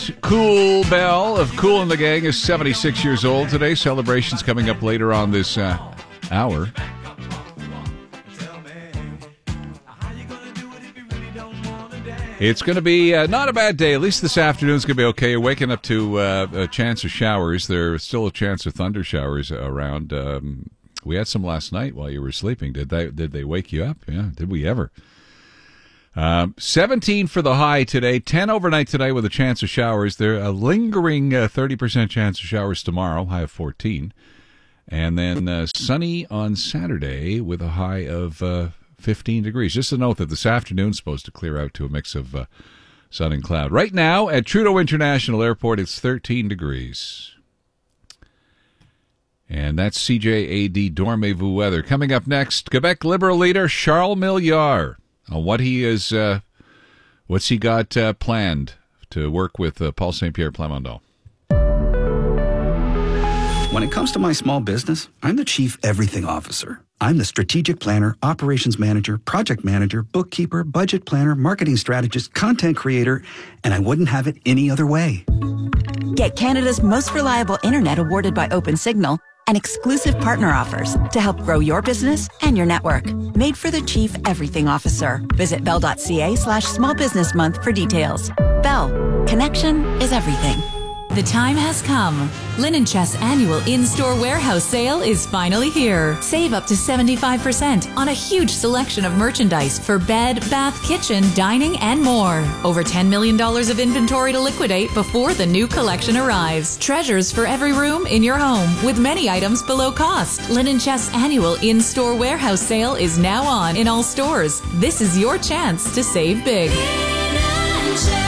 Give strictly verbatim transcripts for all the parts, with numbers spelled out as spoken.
Cool Bell of Kool and the Gang is seventy-six years old today. Celebrations coming up later on this uh, hour. It's going to be uh, not a bad day. At least this afternoon's going to be okay. You're waking up to uh, a chance of showers. There's still a chance of thunder showers around. Um, we had some last night while you were sleeping. Did they, did they wake you up? Yeah, did we ever? Um, seventeen for the high today, ten overnight today with a chance of showers. There a lingering uh, thirty percent chance of showers tomorrow, high of fourteen. And then uh, sunny on Saturday with a high of uh, fifteen degrees. Just a note that this afternoon's supposed to clear out to a mix of uh, sun and cloud. Right now at Trudeau International Airport, it's thirteen degrees. And that's C J A D Dormez-vous weather. Coming up next, Quebec Liberal leader Charles Milliard. On what he is, uh, what's he got uh, planned to work with uh, Paul Saint-Pierre Plamondon? When it comes to my small business, I'm the Chief Everything Officer. I'm the strategic planner, operations manager, project manager, bookkeeper, budget planner, marketing strategist, content creator, and I wouldn't have it any other way. Get Canada's most reliable internet awarded by OpenSignal and exclusive partner offers to help grow your business and your network. Made for the Chief Everything Officer. Visit bell.ca slash small business month for details. Bell. Connection is everything. The time has come. Linen Chest's annual in-store warehouse sale is finally here. Save up to seventy-five percent on a huge selection of merchandise for bed, bath, kitchen, dining, and more. Over ten million dollars of inventory to liquidate before the new collection arrives. Treasures for every room in your home with many items below cost. Linen Chest's annual in-store warehouse sale is now on in all stores. This is your chance to save big. Linen Chest.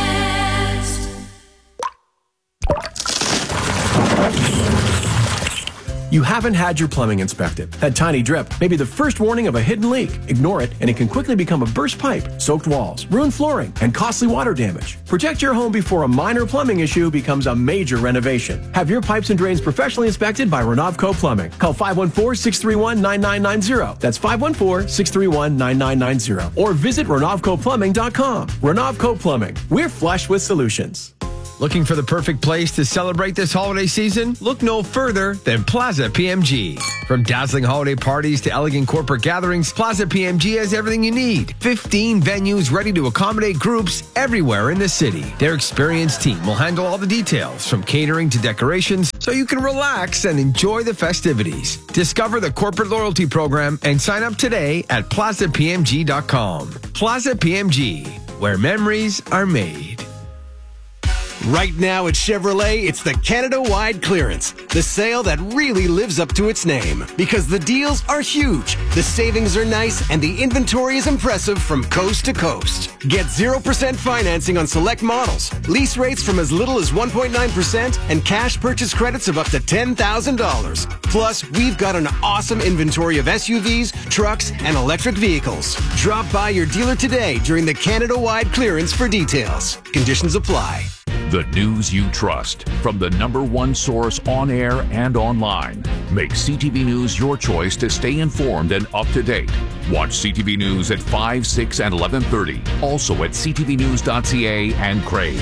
You haven't had your plumbing inspected. That tiny drip may be the first warning of a hidden leak. Ignore it, and it can quickly become a burst pipe, soaked walls, ruined flooring, and costly water damage. Protect your home before a minor plumbing issue becomes a major renovation. Have your pipes and drains professionally inspected by Renovco Plumbing. Call five one four, six three one, nine nine nine zero. That's five one four, six three one, nine nine nine zero. Or visit renovco plumbing dot com. Renovco Plumbing. We're flush with solutions. Looking for the perfect place to celebrate this holiday season? Look no further than Plaza P M G. From dazzling holiday parties to elegant corporate gatherings, Plaza P M G has everything you need. fifteen venues ready to accommodate groups everywhere in the city. Their experienced team will handle all the details, from catering to decorations, so you can relax and enjoy the festivities. Discover the corporate loyalty program and sign up today at plaza p m g dot com. Plaza P M G, where memories are made. Right now at Chevrolet, it's the Canada-wide clearance. The sale that really lives up to its name. Because the deals are huge, the savings are nice, and the inventory is impressive from coast to coast. Get zero percent financing on select models, lease rates from as little as one point nine percent, and cash purchase credits of up to ten thousand dollars. Plus, we've got an awesome inventory of S U Vs, trucks, and electric vehicles. Drop by your dealer today during the Canada-wide clearance for details. Conditions apply. The news you trust from the number one source on air and online. Make C T V News your choice to stay informed and up to date. Watch C T V News at five, six, and eleven thirty. Also at c t v news dot c a and Crave.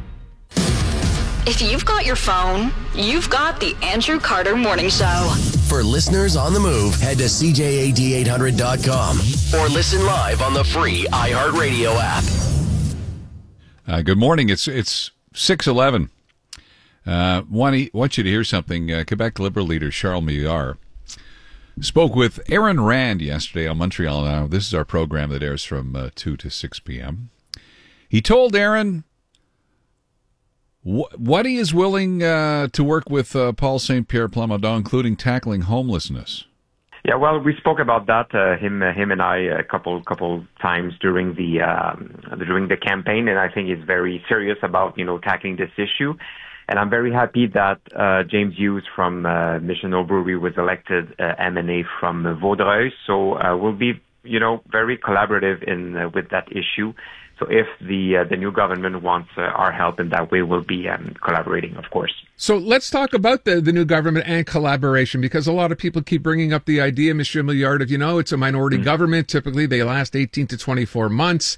If you've got your phone, you've got the Andrew Carter Morning Show. For listeners on the move, head to c j a d eight hundred dot com or listen live on the free iHeartRadio app. Uh, good morning. It's it's six eleven. Uh, want, want you to hear something. Uh, Quebec Liberal leader Charles Milliard spoke with Aaron Rand yesterday on Montreal Now. This is our program that airs from uh, two to six p.m. He told Aaron wh- what he is willing uh, to work with uh, Paul Saint-Pierre Plamondon, including tackling homelessness. Yeah, well, we spoke about that, uh, him, uh, him and I, a couple, couple times during the um, during the campaign, and I think he's very serious about, you know, tackling this issue. And I'm very happy that uh, James Hughes from uh, Mission Hill Brewery was elected uh, M N A from uh, Vaudreuil. So uh, we'll be, you know, very collaborative in uh, with that issue. So if the uh, the new government wants uh, our help in that way, we'll be um, collaborating, of course. So let's talk about the, the new government and collaboration, because a lot of people keep bringing up the idea, Monsieur Milliard, of, you know, it's a minority mm-hmm. government. Typically, they last eighteen to twenty-four months.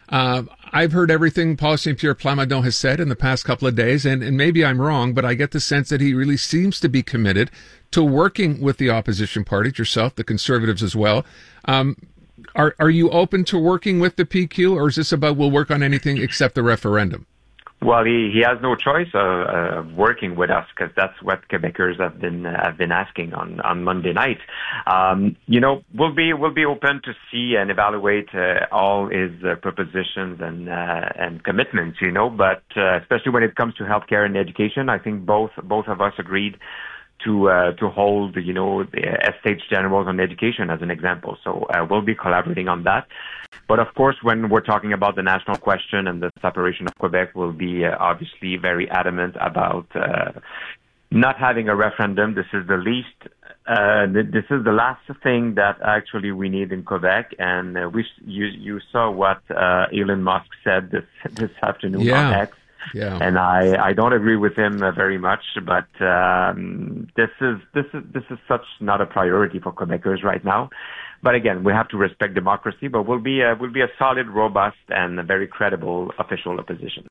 Uh, I've heard everything Paul Saint-Pierre Plamondon has said in the past couple of days, and, and maybe I'm wrong, but I get the sense that he really seems to be committed to working with the opposition parties, yourself, the Conservatives as well. Um, are are you open to working with the P Q, or is this about we'll work on anything except the referendum? Well, he, he has no choice of uh, working with us because that's what Quebecers have been uh, have been asking on, on Monday night. Um, you know, we'll be we'll be open to see and evaluate uh, all his uh, propositions and uh, and commitments. You know, but uh, especially when it comes to healthcare and education, I think both both of us agreed to uh, to hold, you know, the Estates Generals on education as an example. So uh, we'll be collaborating on that. But of course, when we're talking about the national question and the separation of Quebec, we'll be uh, obviously very adamant about uh, not having a referendum. This is the least, uh, this is the last thing that actually we need in Quebec. And uh, we, you, you saw what uh, Elon Musk said this this afternoon Yeah. on X. Yeah. And I, I don't agree with him uh, very much, but um, this is this is this is such not a priority for Quebecers right now. But again, we have to respect democracy, but we'll be a, we'll be a solid, robust, and a very credible official opposition.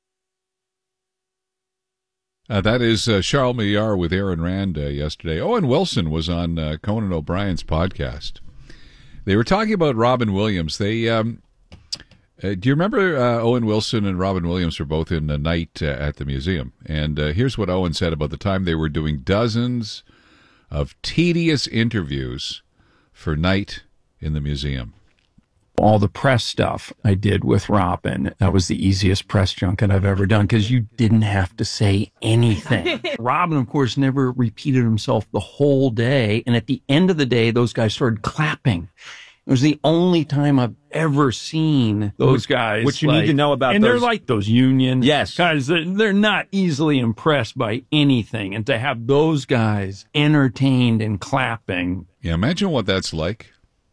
Uh, that is uh, Charles Millard with Aaron Rand uh, yesterday. Owen Wilson was on uh, Conan O'Brien's podcast. They were talking about Robin Williams. They um, uh, do you remember uh, Owen Wilson and Robin Williams were both in a night uh, at the museum? And uh, here's what Owen said about the time they were doing dozens of tedious interviews for Night in the museum. All the press stuff I did with Robin, that was the easiest press junket I've ever done because you didn't have to say anything. Robin, of course, never repeated himself the whole day. And at the end of the day, those guys started clapping. It was the only time I've ever seen those guys. Which you like, need to know about and those. they're like those union Yes. guys. They're, they're not easily impressed by anything. And to have those guys entertained and clapping. Yeah, imagine what that's like.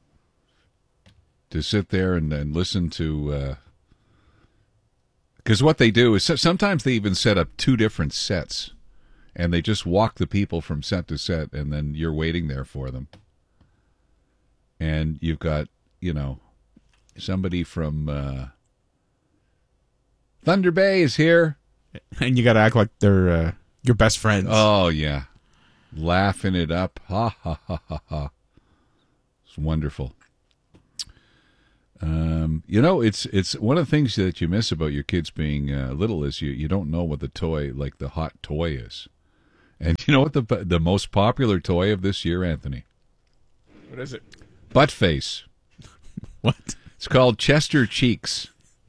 To sit there and, and listen to... Because uh, what they do is sometimes they even set up two different sets. And they just walk the people from set to set. And then you're waiting there for them. And you've got, you know, somebody from uh, Thunder Bay is here. And you got to act like they're uh, your best friends. Oh, yeah. Laughing it up. Ha, ha, ha, ha, ha. It's wonderful. Um, you know, it's it's one of the things that you miss about your kids being uh, little is you, you don't know what the toy, like the hot toy is. And you know what the the most popular toy of this year, Anthony? What is it? Butt face. What? It's called Chester Cheeks.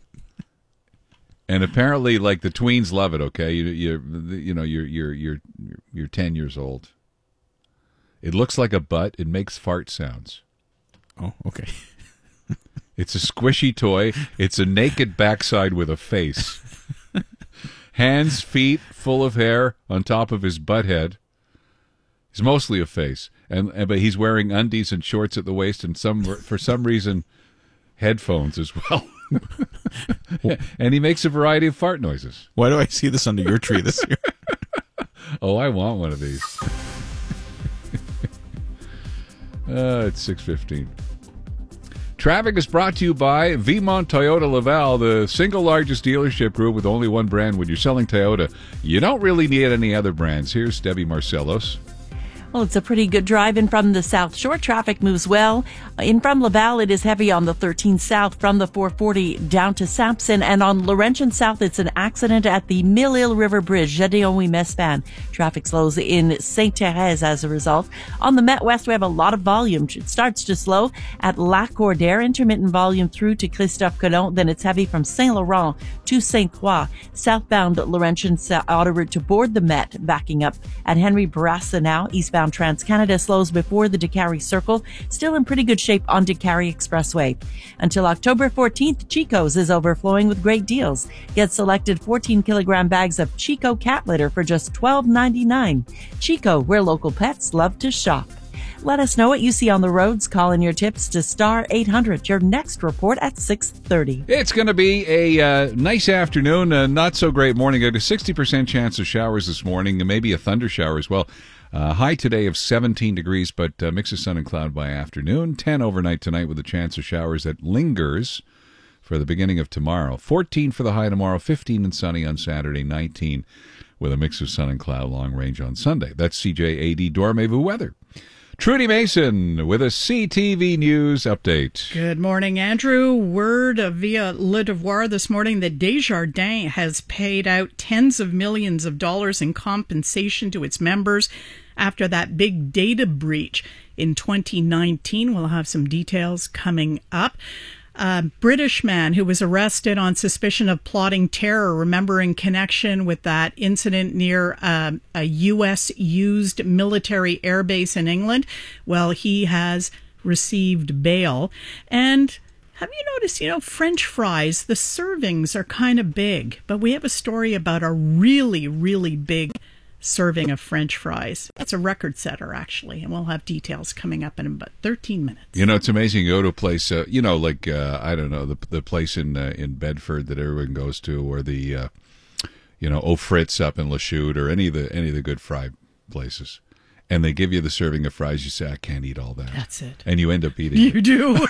And apparently, like, the tweens love it. Okay, you you you know you're you're you're you're ten years old. It looks like a butt. It makes fart sounds. Oh, okay. It's a squishy toy. It's a naked backside with a face. Hands, feet, full of hair on top of his butt head. It's mostly a face, and, and but he's wearing undies and shorts at the waist, and some for some reason, headphones as well. And he makes a variety of fart noises. Why do I see this under your tree this year? Oh, I want one of these. uh, it's six fifteen. Traffic is brought to you by Viemont Toyota Laval, the single largest dealership group with only one brand. When you're selling Toyota, you don't really need any other brands. Here's Debbie Marcellos. Well, it's a pretty good drive in from the South Shore. Traffic moves well. In from Laval, it is heavy on the thirteen South from the four forty down to Sampson. And on Laurentian South, it's an accident at the Mille-Île River Bridge, Gédéon-Ouimet-Span. Traffic slows in Sainte-Thérèse as a result. On the Met West, we have a lot of volume. It starts to slow at Lac-Cordaire, intermittent volume through to Christophe Colomb. Then it's heavy from Saint-Laurent to Sainte-Croix. Southbound Laurentian auto route to board the Met, backing up at Henry Bourassa now. Eastbound Trans-Canada slows before the Décarie Circle, still in pretty good shape on Décarie Expressway. Until October fourteenth, Chico's is overflowing with great deals. Get selected fourteen kilogram bags of Chico cat litter for just twelve ninety-nine. Chico, where local pets love to shop. Let us know what you see on the roads. Call in your tips to star eight hundred. Your next report at six thirty. It's going to be a uh, nice afternoon, a not so great morning. A sixty percent chance of showers this morning, and maybe a thunder shower as well. Uh, high today of seventeen degrees, but uh, mix of sun and cloud by afternoon. ten overnight tonight with a chance of showers that lingers for the beginning of tomorrow. fourteen for the high tomorrow, fifteen and sunny on Saturday, nineteen with a mix of sun and cloud, long range on Sunday. That's C J A D Dormez-vous weather. Trudy Mason with a C T V News update. Good morning, Andrew. Word via Le Devoir this morning that Desjardins has paid out tens of millions of dollars in compensation to its members after that big data breach in twenty nineteen. We'll have some details coming up. A British man who was arrested on suspicion of plotting terror, remember in connection with that incident near uh, a U S-used military airbase in England. Well, he has received bail. And have you noticed, you know, French fries, the servings are kind of big, but we have a story about a really, really big serving of French fries. It's a record setter, actually, and we'll have details coming up in about thirteen minutes. You know, it's amazing. You go to a place, uh, you know, like, uh, I don't know, the the place in uh, in Bedford that everyone goes to, or the, uh, you know, Au Fritz up in Lachute, or any of the any of the good fry places. And they give you the serving of fries. You say, I can't eat all that. That's it. And you end up eating You it. do.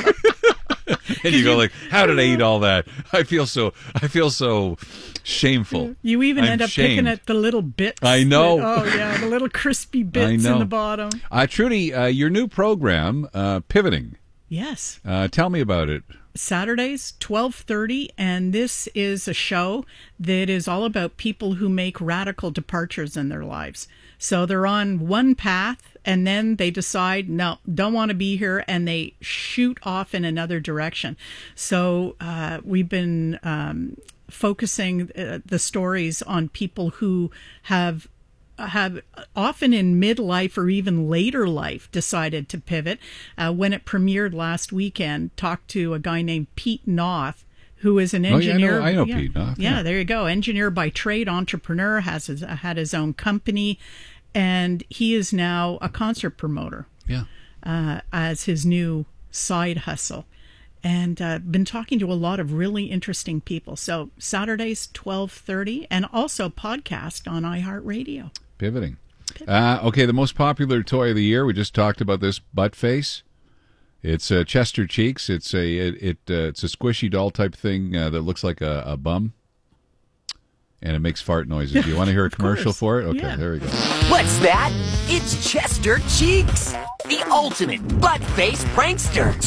And you go like, how did I eat all that? I feel so, I feel so shameful. You even I'm end up shamed. picking at the little bits. I know. that- oh, yeah, the little crispy I bits know. in the bottom. Uh, Trudy, uh, your new program, uh, Pivoting. Yes. Uh, tell me about it. Saturdays, twelve thirty, and this is a show that is all about people who make radical departures in their lives. So they're on one path, and then they decide, no, don't want to be here, and they shoot off in another direction. So uh, we've been um, focusing uh, the stories on people who have have often in midlife or even later life decided to pivot. Uh, when it premiered last weekend, talked to a guy named Pete Noth, who is an Oh, yeah, I know- engineer. I know yeah. Pete Noth, Yeah, yeah. there you go. Engineer by trade, entrepreneur, has his, had his own company, and he is now a concert promoter. Yeah. Uh, as his new side hustle. And uh, been talking to a lot of really interesting people. So Saturdays, twelve thirty, and also podcast on iHeartRadio. Pivoting. Uh, okay, the most popular toy of the year. We just talked about this butt face. It's uh, Chester Cheeks. It's a it, it uh, it's a squishy doll type thing uh, that looks like a, a bum, and it makes fart noises. Do you want to hear a commercial course. for it? Okay, Yeah. there we go. What's that? It's Chester Cheeks, the ultimate butt-face prankster.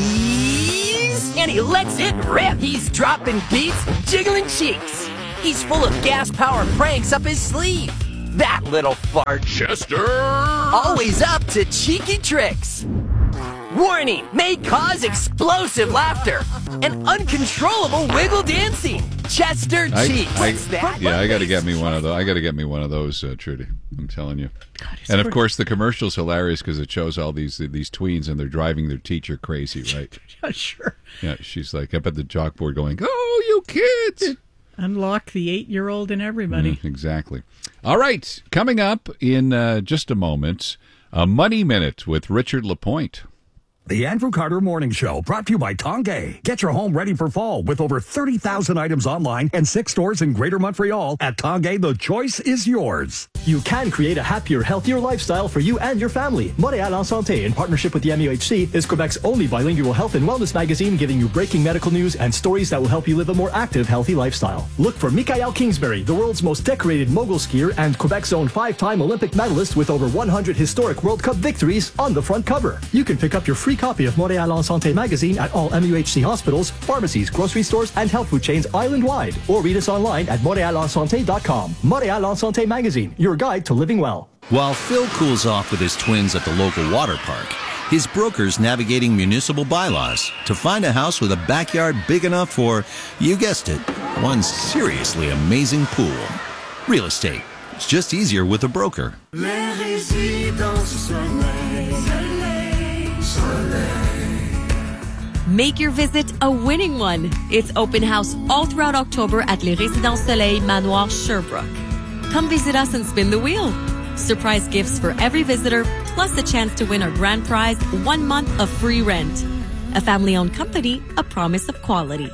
Squeeze, and he lets it rip. He's dropping beats, jiggling cheeks. He's full of gas-powered pranks up his sleeve. That little fart. Chester! Always up to cheeky tricks. Warning, may cause explosive laughter and uncontrollable wiggle dancing. Chester I, Cheeks. I- What's that? yeah, I got to get me one of those. I got to get me one of those, uh, Trudy. I'm telling you. it's and of pretty- course, the commercial's hilarious because it shows all these these tweens and they're driving their teacher crazy, right? Yeah, sure. Yeah, she's like up at the chalkboard going, "Oh, you kids!" Unlock the eight-year-old in everybody. Mm, exactly. All right, coming up in uh, just a moment, a Money Minute with Richard Lapointe. The Andrew Carter Morning Show, brought to you by Tongay. Get your home ready for fall with over thirty thousand items online and six stores in Greater Montreal. At Tongay, the choice is yours. You can create a happier, healthier lifestyle for you and your family. Montréal en Santé, in partnership with the M U H C, is Quebec's only bilingual health and wellness magazine, giving you breaking medical news and stories that will help you live a more active, healthy lifestyle. Look for Michael Kingsbury, the world's most decorated mogul skier and Quebec's own five-time Olympic medalist with over one hundred historic World Cup victories, on the front cover. You can pick up your free copy of Montréal en Santé magazine at all M U H C hospitals, pharmacies, grocery stores, and health food chains island-wide, or read us online at montreal en santé dot com. Montréal en Santé magazine, your guide to living well. While Phil cools off with his twins at the local water park, his broker's navigating municipal bylaws to find a house with a backyard big enough for, you guessed it, one seriously amazing pool. Real estate. It's just easier with a broker. Les résidences Soleil, Soleil, Soleil. Make your visit a winning one. It's open house all throughout October at Les Résidences Soleil Manoir Sherbrooke. Come visit us and spin the wheel. Surprise gifts for every visitor, plus a chance to win our grand prize, one month of free rent. A family-owned company, a promise of quality.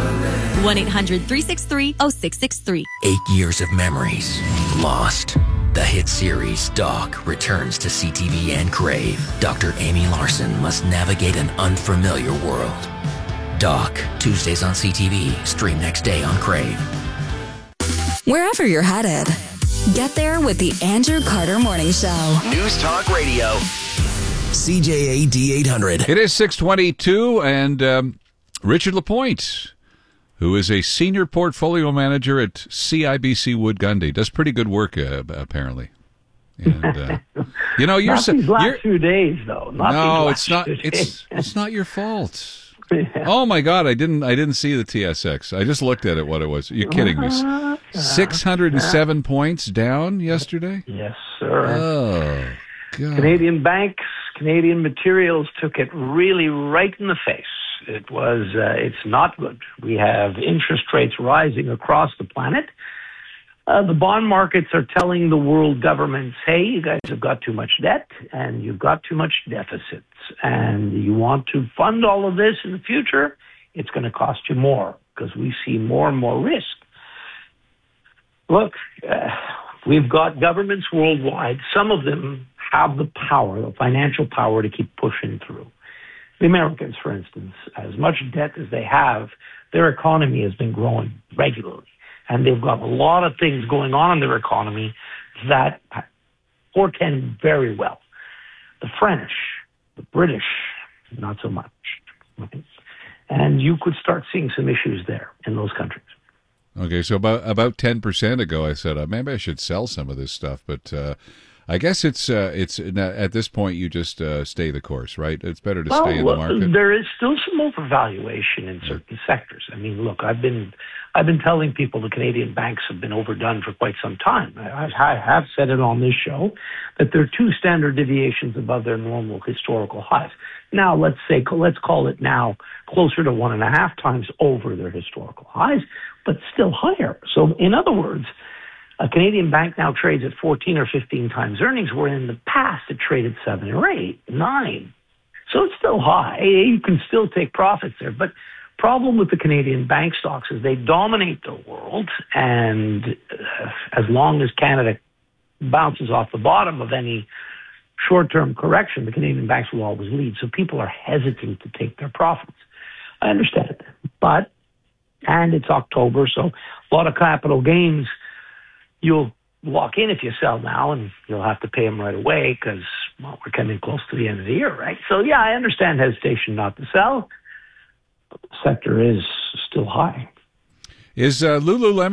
one eight hundred, three six three, oh six six three. Eight years of memories lost. The hit series Doc returns to C T V and Crave. Doctor Amy Larson must navigate an unfamiliar world. Doc, Tuesdays on C T V, stream next day on Crave. Wherever you're headed, get there with the Andrew Carter Morning Show. News Talk Radio. C J A D eight hundred. It is six twenty-two, and um, Richard Lapointe, who is a senior portfolio manager at C I B C Wood Gundy, does pretty good work, uh, apparently. And uh, you know, you're not these last you're, few days, though. Not no, these it's last not. few It's days. it's not your fault. Oh my God, I didn't I didn't see the T S X. I just looked at it. What it was? You're kidding me? Six hundred and seven points down yesterday. Yes, sir. Oh God. Canadian banks, Canadian materials took it really right in the face. It was, uh, it's not good. We have interest rates rising across the planet. Uh, the bond markets are telling the world governments, hey, you guys have got too much debt and you've got too much deficits. And you want to fund all of this in the future, it's going to cost you more because we see more and more risk. Look, uh, we've got governments worldwide. Some of them have the power, the financial power to keep pushing through. The Americans, for instance, as much debt as they have, their economy has been growing regularly. And they've got a lot of things going on in their economy that portend very well. The French, the British, not so much. Right? And you could start seeing some issues there in those countries. Okay, so about about ten percent ago, I said uh, maybe I should sell some of this stuff, but uh, I guess it's uh, it's at this point you just uh, stay the course, right? It's better to well, stay in the market. There is still some overvaluation in certain sectors. I mean, look, I've been I've been telling people the Canadian banks have been overdone for quite some time. I, I have said it on this show that they're two standard deviations above their normal historical highs. Now, let's say let's call it now closer to one and a half times over their historical highs, but still higher. So, in other words, a Canadian bank now trades at fourteen or fifteen times earnings, where in the past it traded seven or eight, nine. So it's still high. You can still take profits there. But problem with the Canadian bank stocks is they dominate the world, and uh, as long as Canada bounces off the bottom of any short-term correction, the Canadian banks will always lead. So people are hesitant to take their profits. I understand it. But, and it's October, so a lot of capital gains you'll walk in if you sell now, and you'll have to pay them right away because, well, we're coming close to the end of the year, right? So, yeah, I understand hesitation not to sell, but the sector is still high. Is uh, Lululemon